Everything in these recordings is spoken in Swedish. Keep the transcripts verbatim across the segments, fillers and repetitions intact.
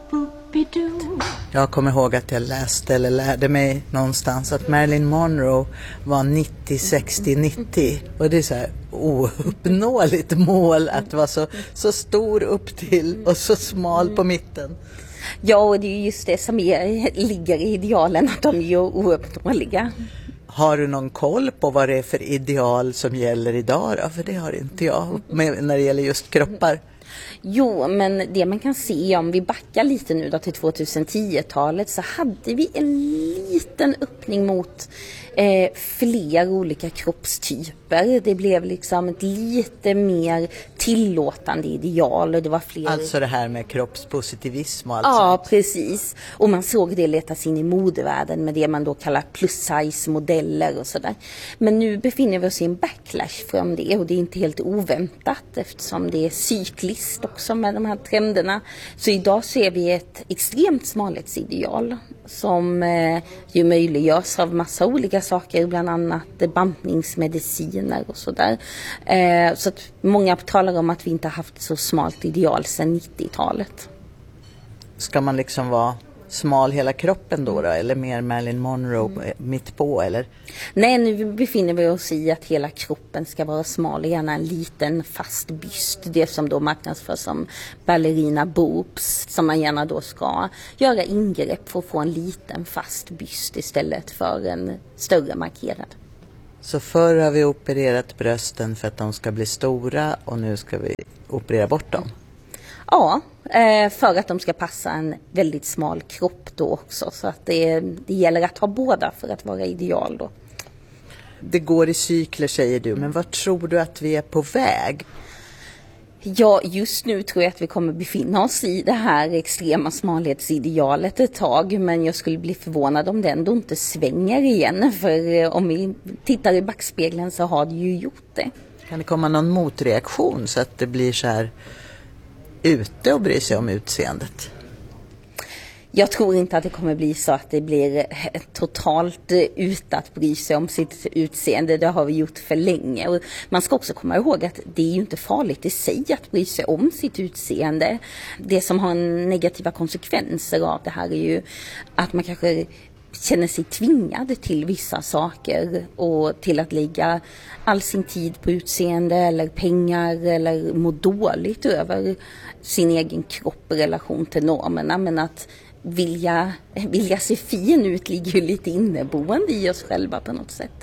Jag kommer ihåg att jag läste eller lärde mig någonstans att Marilyn Monroe var nittio sextio nittio. Och det är så här ouppnåeligt mål att vara så, så stor upp till och så smal på mitten. Ja, och det är just det som är, ligger i idealen, att de är ouppnåeliga. Har du någon koll på vad det är för ideal som gäller idag då? För det har inte jag med, när det gäller just kroppar. Jo, men det man kan se, om vi backar lite nu då till tjugohundratio-talet, så hade vi en liten öppning mot eh, fler olika kroppstyper. Det blev liksom ett lite mer tillåtande ideal och det var fler... Alltså det här med kroppspositivism och allt Ja, sånt. precis. Och man såg det letas in i modevärlden med det man då kallar plus size modeller och sådär. Men nu befinner vi oss i en backlash från det, och det är inte helt oväntat eftersom det är cykliskt också med de här trenderna. Så idag ser vi ett extremt smalhetsideal som eh, ju möjliggörs av massa olika saker, bland annat bantningsmediciner och sådär. Eh, så att många talar om att vi inte har haft så smalt ideal sedan nittiotalet. Ska man liksom vara smal hela kroppen då, då eller mer Marilyn Monroe mm. mitt på eller? Nej, nu befinner vi oss i att hela kroppen ska vara smal, gärna en liten fast byst. Det som då marknadsförs som ballerina boobs, som man gärna då ska göra ingrepp för att få en liten fast byst istället för en större markerad. Så förr har vi opererat brösten för att de ska bli stora och nu ska vi operera bort dem? Ja, för att de ska passa en väldigt smal kropp då också. Så att det, det gäller att ha båda för att vara ideal då. Det går i cykler säger du, men vad tror du att vi är på väg? Ja, just nu tror jag att vi kommer befinna oss i det här extrema smalhetsidealet ett tag. Men jag skulle bli förvånad om det ändå inte svänger igen. För om vi tittar i backspegeln så har det ju gjort det. Kan det komma någon motreaktion så att det blir så här ute och bry sig om utseendet? Jag tror inte att det kommer bli så att det blir totalt ute att bry sig om sitt utseende. Det har vi gjort för länge. Och man ska också komma ihåg att det är ju inte farligt i sig att bry sig om sitt utseende. Det som har negativa konsekvenser av det här är ju att man kanske känner sig tvingad till vissa saker och till att lägga all sin tid på utseende eller pengar eller må dåligt över sin egen kropp i relation till normerna. Men att vilja, vilja se fin ut ligger ju lite inneboende i oss själva på något sätt.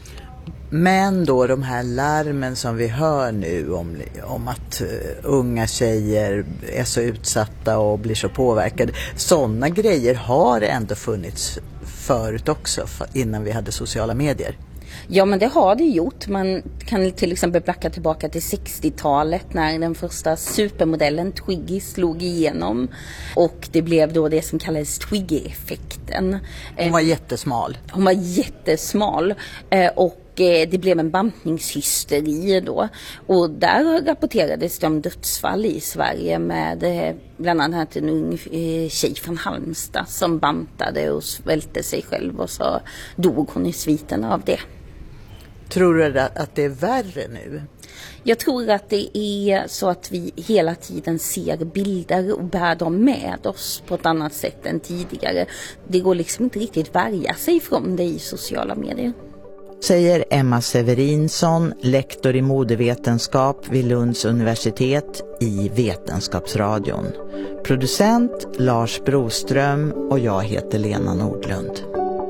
Men då de här larmen som vi hör nu om, om att uh, unga tjejer är så utsatta och blir så påverkade. Sådana grejer har ändå funnits förut också, innan vi hade sociala medier. Ja, men det har det gjort. Man kan till exempel backa tillbaka till sextiotalet när den första supermodellen Twiggy slog igenom. Och det blev då det som kallades Twiggy-effekten. Hon var jättesmal. Hon var jättesmal och det blev en bantningshysteri då. Och där rapporterades det om dödsfall i Sverige med bland annat en ung tjej från Halmstad som bantade och svälte sig själv och så dog hon i sviten av det. Tror du att det är värre nu? Jag tror att det är så att vi hela tiden ser bilder och bär dem med oss på ett annat sätt än tidigare. Det går liksom inte riktigt värja sig från det i sociala medier. Säger Emma Severinsson, lektor i modevetenskap vid Lunds universitet i Vetenskapsradion. Producent Lars Broström och jag heter Lena Nordlund.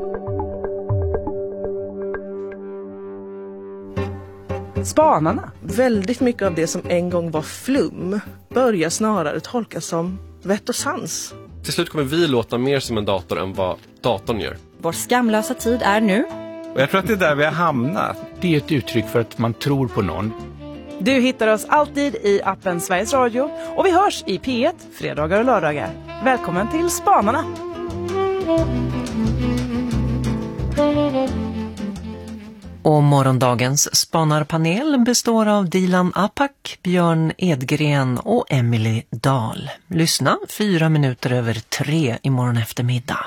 Spanarna. Väldigt mycket av det som en gång var flum börjar snarare tolkas som vett och sans. Till slut kommer vi låta mer som en dator än vad datorn gör. Vår skamlösa tid är nu. Och jag tror att det är där vi har hamnat. Det är ett uttryck för att man tror på någon. Du hittar oss alltid i appen Sveriges Radio och vi hörs i P ett fredagar och lördagar. Välkommen till Spanarna! Och morgondagens spanarpanel består av Dilan Apak, Björn Edgren och Emily Dahl. Lyssna fyra minuter över tre i morgon eftermiddag.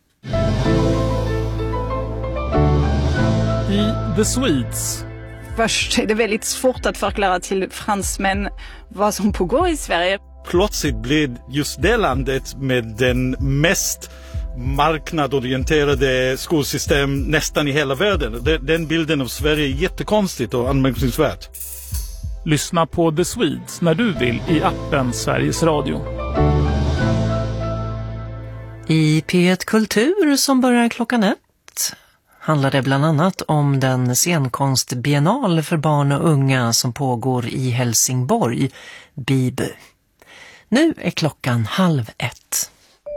I The Swedes. Först är det väldigt svårt att förklara till fransmän vad som pågår i Sverige. plötsligt blev just det landet med den mest marknadorienterade skolsystem nästan i hela världen. Den bilden av Sverige är jättekonstigt och anmärkningsvärt. Lyssna på The Swedes när du vill i appen Sveriges Radio. I P ett Kultur som börjar klockan ett handlar det bland annat om den scenkonstbiennal för barn och unga som pågår i Helsingborg, Bibu. Nu är klockan halv ett.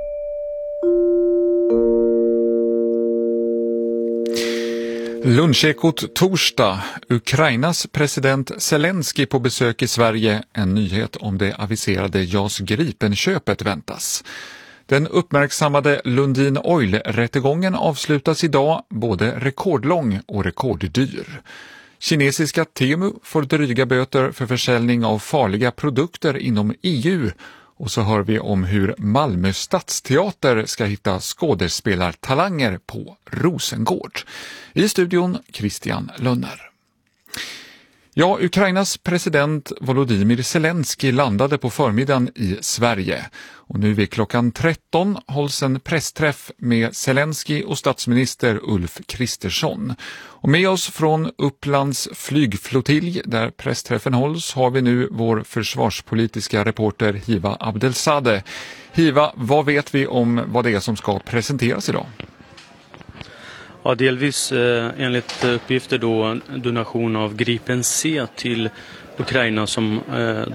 Lunchekot torsdag. Ukrainas president Zelensky på besök i Sverige. En nyhet om det aviserade J A S Gripen-köpet väntas. Den uppmärksammade Lundin Oil-rättegången avslutas idag, både rekordlång och rekorddyr. Kinesiska Temu får dryga böter för försäljning av farliga produkter inom E U. Och så hör vi om hur Malmö stadsteater ska hitta skådespelartalanger på Rosengård. I studion Christian Lönner. Ja, Ukrainas president Volodymyr Zelensky landade på förmiddagen i Sverige. Och nu vid klockan tretton hålls en pressträff med Zelensky och statsminister Ulf Kristersson. Och med oss från Upplands flygflottilj där pressträffen hålls har vi nu vår försvarspolitiska reporter Hiva Abdelzadeh. Hiva, vad vet vi om vad det är som ska presenteras idag? Ja, delvis eh, enligt uppgifter då donation av Gripen C till Ukraina som eh,